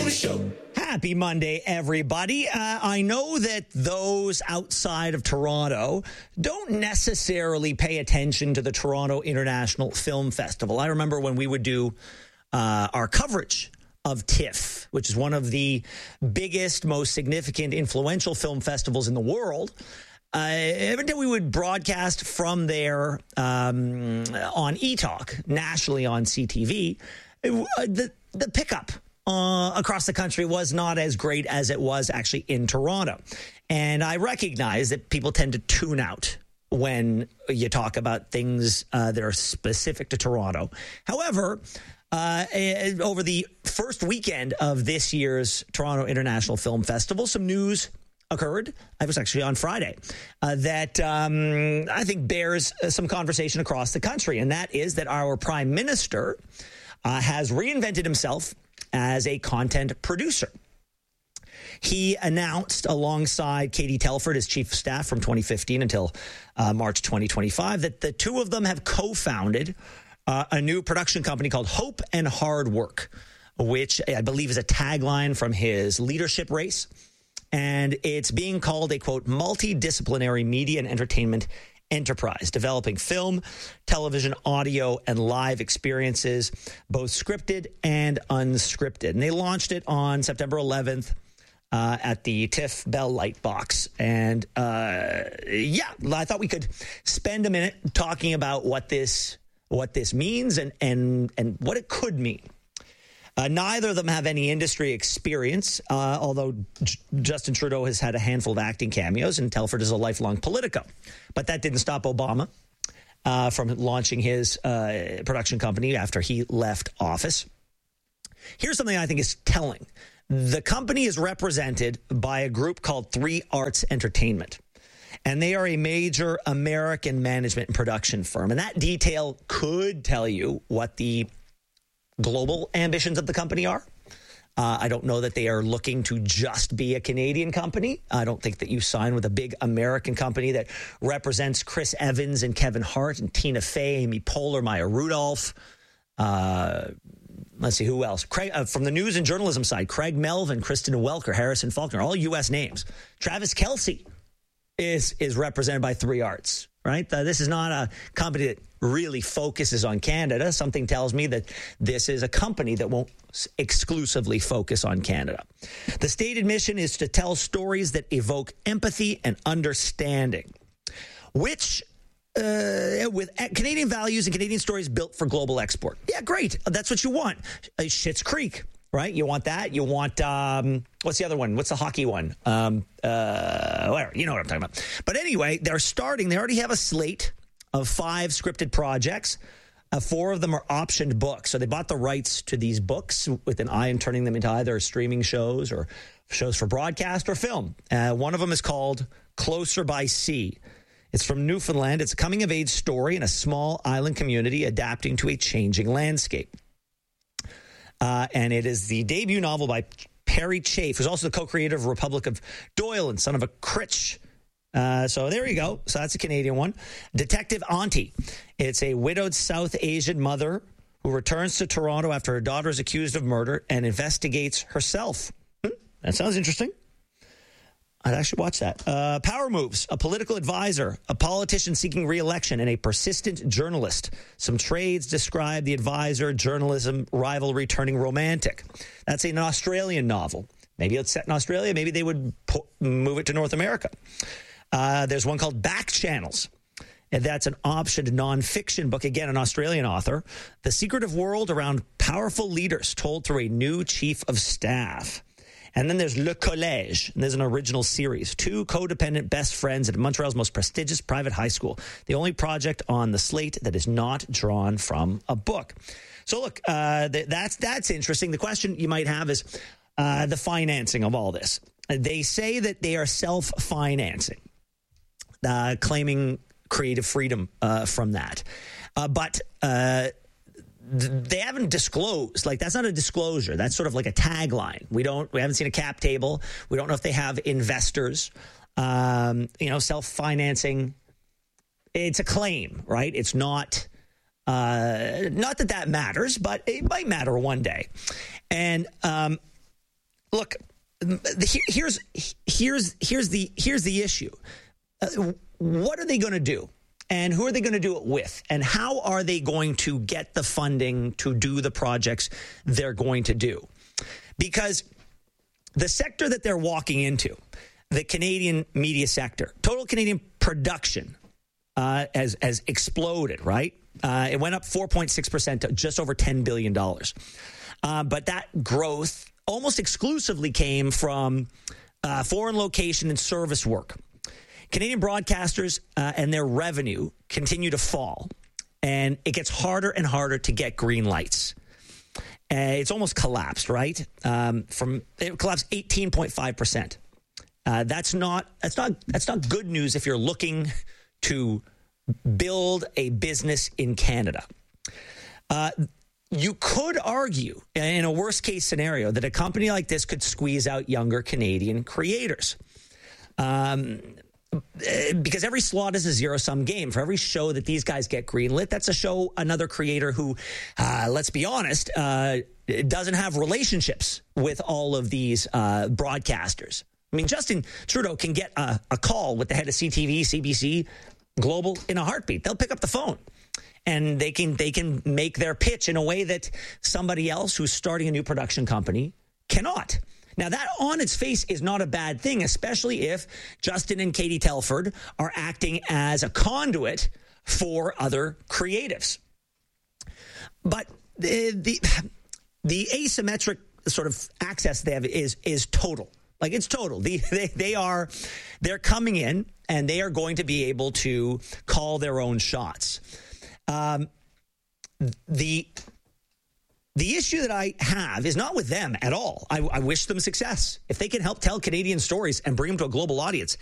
Show. Happy Monday, everybody. I know that those outside of Toronto don't necessarily pay attention to the Toronto International Film Festival. I remember when we would do our coverage of TIFF, which is one of the biggest, most significant, influential film festivals in the world. Every day we would broadcast from there on eTalk, nationally on CTV. The pickup across the country was not as great as it was actually in Toronto. And I recognize that people tend to tune out when you talk about things that are specific to Toronto. However, over the first weekend of this year's Toronto International Film Festival, some news occurred. I was actually on Friday that I think bears some conversation across the country. And that is that our Prime Minister has reinvented himself as a content producer. He announced alongside Katie Telford, his chief of staff from 2015 until March 2025, that the two of them have co-founded a new production company called Hope and Hard Work, which I believe is a tagline from his leadership race. And it's being called a, quote, multidisciplinary media and entertainment enterprise, developing film, television, audio, and live experiences, both scripted and unscripted. And they launched it on September 11th at the TIFF Bell Lightbox. And I thought we could spend a minute talking about what this means and what it could mean. Neither of them have any industry experience, although Justin Trudeau has had a handful of acting cameos and Telford is a lifelong Politico. But that didn't stop Obama from launching his production company after he left office. Here's something I think is telling. The company is represented by a group called 3 Arts Entertainment. And they are a major American management and production firm. And that detail could tell you what the global ambitions of the company are. I don't know that they are looking to just be a Canadian company. I don't think that you sign with a big American company that represents Chris Evans and Kevin Hart and Tina Fey, Amy Poehler, Maya Rudolph. Let's see, who else? Craig, from the news and journalism side, Craig Melvin, Kristen Welker, Harrison Faulkner, all U.S. names. Travis Kelce is represented by 3 Arts, right? This is not a company that really focuses on Canada. Something tells me that this is a company that won't exclusively focus on Canada. The stated mission is to tell stories that evoke empathy and understanding, which with Canadian values and Canadian stories built for global export. Yeah, great. That's what you want. Schitt's Creek, right? You want that. You want, what's the other one? What's the hockey one? Whatever. You know what I'm talking about. But anyway, they already have a slate of 5 scripted projects. 4 of them are optioned books. So they bought the rights to these books with an eye on turning them into either streaming shows or shows for broadcast or film. One of them is called Closer by Sea. It's from Newfoundland. It's a coming-of-age story in a small island community adapting to a changing landscape. And it is the debut novel by Perry Chafe, who's also the co-creator of Republic of Doyle and Son of a Critch. So there you go. So that's a Canadian one. Detective Auntie. It's a widowed South Asian mother who returns to Toronto after her daughter is accused of murder and investigates herself. That sounds interesting. I'd actually watch that. Power Moves, a political advisor, a politician seeking re-election, and a persistent journalist. Some trades describe the advisor journalism rivalry turning romantic. That's an Australian novel. Maybe it's set in Australia. Maybe they would move it to North America. There's one called Back Channels. And that's an optioned nonfiction book, again, an Australian author. The secretive world around powerful leaders told through a new chief of staff. And then there's Le Collège, and there's an original series. 2 codependent best friends at Montreal's most prestigious private high school. The only project on the slate that is not drawn from a book. So look, that's interesting. The question you might have is the financing of all this. They say that they are self-financing, claiming creative freedom from that. But they haven't disclosed. Like, that's not a disclosure. That's sort of like a tagline. We haven't seen a cap table. We don't know if they have investors. Self-financing. It's a claim, right? It's not that matters, but it might matter one day. And look, here's the issue. What are they going to do? And who are they going to do it with? And how are they going to get the funding to do the projects they're going to do? Because the sector that they're walking into, the Canadian media sector, total Canadian production has exploded, right? It went up 4.6% to just over $10 billion. But that growth almost exclusively came from foreign location and service work. Canadian broadcasters and their revenue continue to fall, and it gets harder and harder to get green lights. It's almost collapsed, right? It collapsed 18.5%. That's not good news if you're looking to build a business in Canada. You could argue, in a worst case scenario, that a company like this could squeeze out younger Canadian creators. Because every slot is a zero-sum game. For every show that these guys get greenlit, that's a show, another creator who, let's be honest, doesn't have relationships with all of these broadcasters. I mean, Justin Trudeau can get a call with the head of CTV, CBC, Global in a heartbeat. They'll pick up the phone. And they can make their pitch in a way that somebody else who's starting a new production company cannot. Now, that on its face is not a bad thing, especially if Justin and Katie Telford are acting as a conduit for other creatives. But the asymmetric sort of access they have is total. Like, it's total. They're coming in and they are going to be able to call their own shots. The issue that I have is not with them at all. I wish them success. If they can help tell Canadian stories and bring them to a global audience,